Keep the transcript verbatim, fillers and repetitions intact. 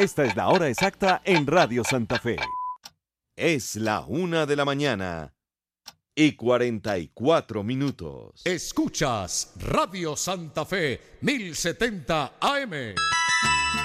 Esta es la hora exacta en Radio Santa Fe. Es la una de la mañana y cuarenta y cuatro minutos. Escuchas Radio Santa Fe mil setenta A M.